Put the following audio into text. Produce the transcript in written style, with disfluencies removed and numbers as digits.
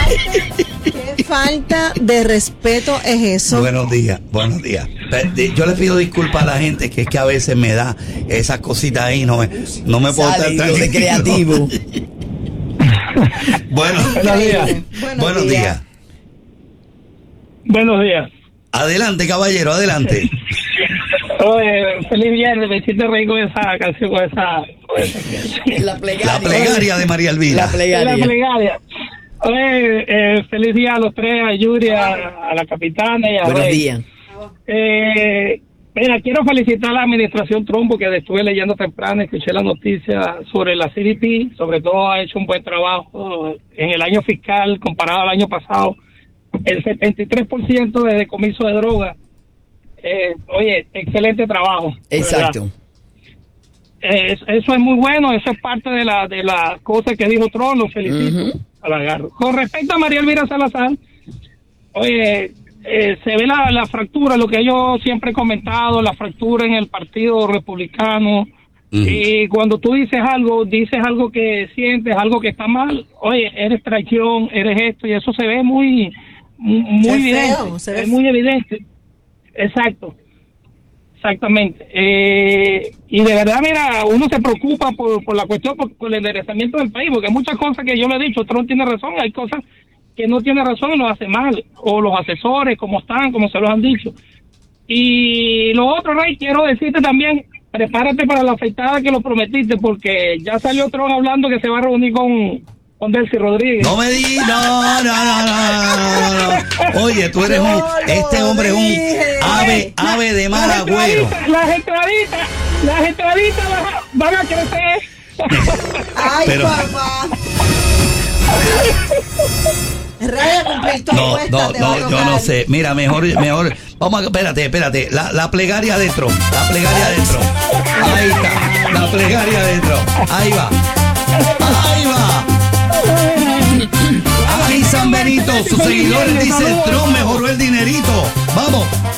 ¿Qué falta de respeto es eso? Buenos días, buenos días. Yo le pido disculpas a la gente, que es que a veces me da esas cositas ahí, no me puedo estar tranquilo. De creativo. Buenos días. Buenos días. Buenos días. Adelante, caballero, adelante. Oye, feliz viernes, me siento reír con esa canción, con esa La plegaria. La plegaria de María Elvira. La plegaria. La plegaria. Oye, feliz día a los tres, a Yuri, a la capitana y a Buenos Rey. días. Mira, quiero felicitar a la administración Trump, porque estuve leyendo temprano, escuché la noticia sobre la CDP, sobre todo ha hecho un buen trabajo en el año fiscal comparado al año pasado. El 73% de decomiso de droga. Oye, excelente trabajo. Exacto. Eso es muy bueno, eso es parte de la cosa que dijo Trump, lo felicito. Al agarro. Con respecto a María Elvira Salazar, oye, se ve la fractura, lo que yo siempre he comentado, la fractura en el Partido Republicano. Y cuando tú dices algo que sientes, algo que está mal, oye, eres traición, eres esto, y eso se ve muy evidente, se ve muy evidente. Exacto. Exactamente. Y de verdad, mira, uno se preocupa por la cuestión, por el enderezamiento del país, porque hay muchas cosas que yo le he dicho, Trump tiene razón, hay cosas que no tiene razón y lo hace mal, o los asesores, como se los han dicho. Y lo otro, Rey, quiero decirte también, prepárate para la afeitada que lo prometiste, porque ya salió Trump hablando que se va a reunir con Delcy Rodríguez. No me digas, no. Oye, tú eres este hombre es un ave de mal agüero. Las entraditas van a crecer. Ay, Pero- papá. Raya cumplir tu No, apuesta, te va a yo tocar. no sé. Mira, mejor. Vamos a, espérate. La plegaria de Trump. La plegaria de Trump. Ahí está. La plegaria de Trump. Ahí va. Ay, San Benito. Sus seguidores dicen Trump mejoró el dinerito. Vamos.